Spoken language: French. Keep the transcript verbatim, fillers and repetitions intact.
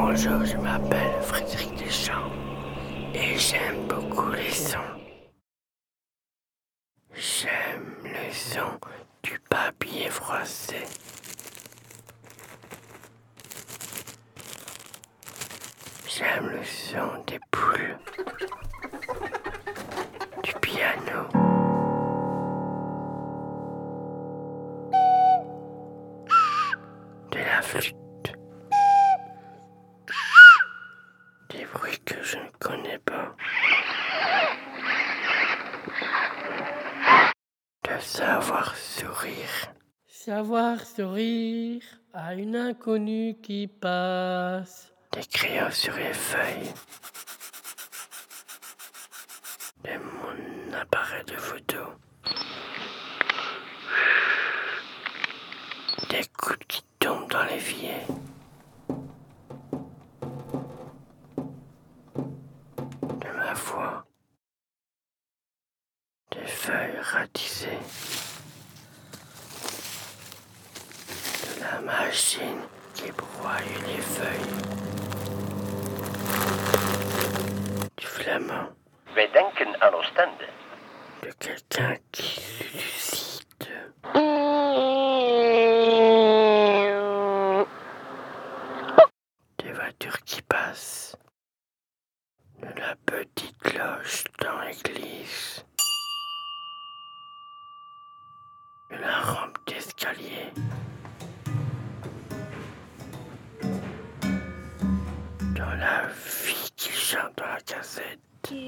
Bonjour, je m'appelle Frédéric Deschamps et j'aime beaucoup les sons. J'aime le son du papier froissé. J'aime le son des poules, du piano, de la flûte, des bruits que je ne connais pas, de savoir sourire. Savoir sourire à une inconnue qui passe. Des crayons sur les feuilles, de mon appareil de photo, des gouttes qui tombent dans l'évier, de ma voix, des feuilles ratisées, de la machine qui broie les feuilles, du flamand, Wij denken aan Oostende. de quelqu'un qui suscite, des voitures qui passent, de la petite cloche dans l'église, de la rampe d'escalier, dans la vie qui chante dans la caserne.